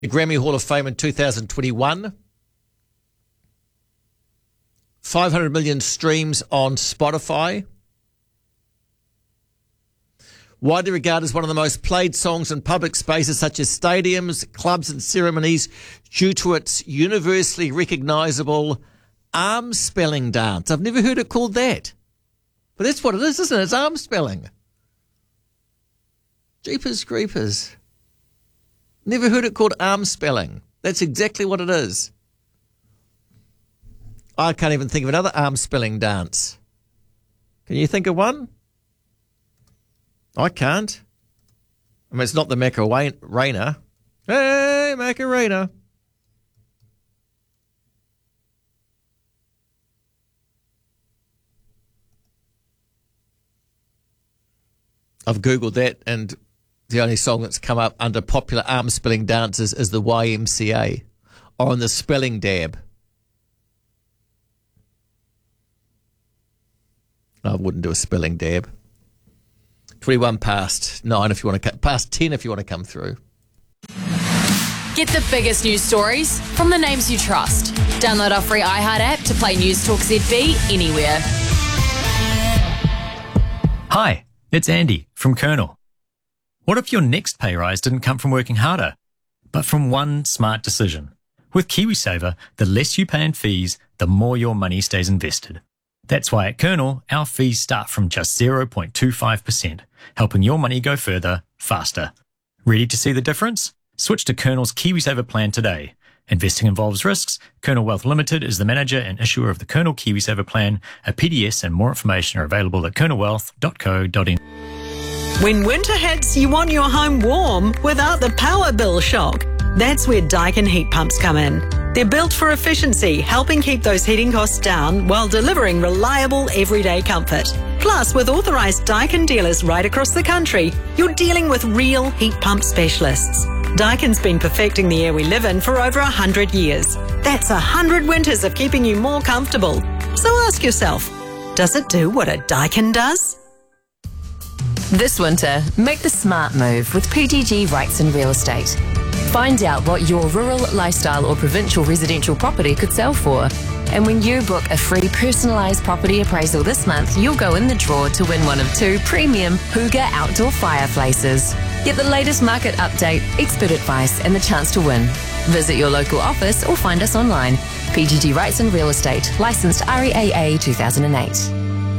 The Grammy Hall of Fame in 2021. 500 million streams on Spotify. Widely regarded as one of the most played songs in public spaces such as stadiums, clubs and ceremonies due to its universally recognisable arm spelling dance. I've never heard it called that. But that's what it is, isn't it? It's arm spelling. Jeepers creepers. Never heard it called arm spelling. That's exactly what it is. I can't even think of another arm spelling dance. Can you think of one? I can't. I mean, it's not the Macarena. Hey, Macarena. I've Googled that, and the only song that's come up under popular arm spelling dances is the YMCA, or on the spelling dab. I wouldn't do a spelling dab. 21 past 9 if you want to past 10 if you want to come through. Get the biggest news stories from the names you trust. Download our free iHeart app to play News Talk ZB anywhere. Hi, it's Andy from Kernel. What if your next pay rise didn't come from working harder, but from one smart decision? With KiwiSaver, the less you pay in fees, the more your money stays invested. That's why at Kernel, our fees start from just 0.25%, helping your money go further, faster. Ready to see the difference? Switch to Kernel's KiwiSaver plan today. Investing involves risks. Kernel Wealth Limited is the manager and issuer of the Kernel KiwiSaver plan. A PDS and more information are available at kernelwealth.co.nz. When winter hits, you want your home warm without the power bill shock. That's where Daikin heat pumps come in. They're built for efficiency, helping keep those heating costs down while delivering reliable everyday comfort. Plus, with authorised Daikin dealers right across the country, you're dealing with real heat pump specialists. Daikin's been perfecting the air we live in for over 100 years. That's 100 winters of keeping you more comfortable. So ask yourself, does it do what a Daikin does? This winter, make the smart move with PGG Wrightson Real Estate. Find out what your rural, lifestyle or provincial residential property could sell for. And when you book a free personalised property appraisal this month, you'll go in the draw to win one of 2 premium Hooga outdoor fireplaces. Get the latest market update, expert advice and the chance to win. Visit your local office or find us online. PGG Wrightson Real Estate, licensed REAA 2008.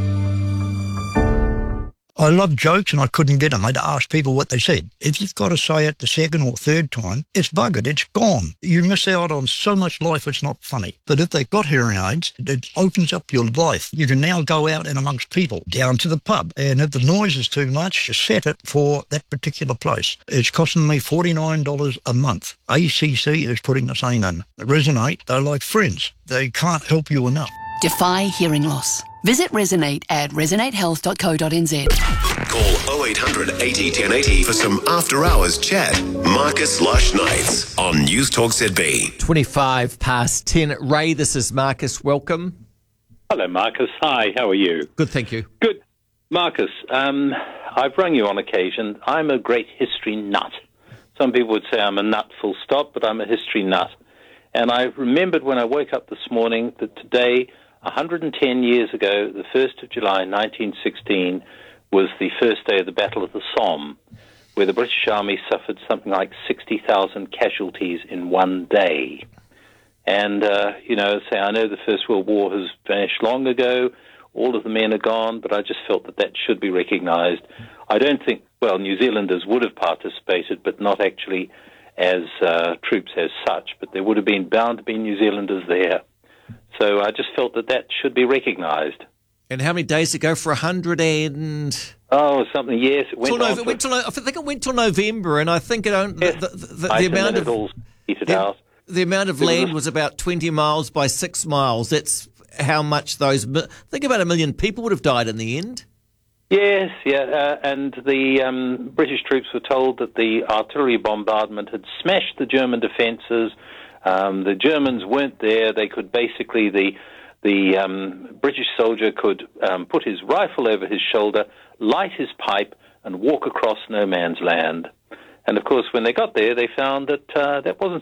I love jokes and I couldn't get them. I'd ask people what they said. If you've got to say it the second or third time, it's buggered, it's gone. You miss out on so much life, it's not funny. But if they've got hearing aids, it opens up your life. You can now go out and amongst people, down to the pub. And if the noise is too much, just set it for that particular place. It's costing me $49 a month. ACC is putting the same in. Resonate, they're like friends. They can't help you enough. Defy hearing loss. Visit Resonate at resonatehealth.co.nz. Call 0800 80 1080 for some after-hours chat. Marcus Lush Nights on News Talk ZB. 25 past 10. Ray, this is Marcus. Welcome. Hello, Marcus. Hi, how are you? Good, thank you. Good. Marcus, I've rung you on occasion. I'm a great history nut. Some people would say I'm a nut full stop, but I'm a history nut. And I remembered when I woke up this morning that today, 110 years ago, the 1st of July 1916, was the first day of the Battle of the Somme, where the British Army suffered something like 60,000 casualties in one day. And, I know the First World War has vanished long ago, all of the men are gone, but I just felt that that should be recognised. I don't think, New Zealanders would have participated, but not actually as troops as such, but there would have been bound to be New Zealanders there. So I just felt that that should be recognised. And how many days ago for 100 and... Oh, something, yes. It went I think it went till November, and I think it only... Yes. The amount of... All heated out. The amount of land was about 20 miles by 6 miles. That's how much those... Think about 1 million people would have died in the end. Yes, and the British troops were told that the artillery bombardment had smashed the German defences. The Germans weren't there. They could basically, the British soldier could put his rifle over his shoulder, light his pipe, and walk across no man's land. And of course, when they got there, they found that that wasn't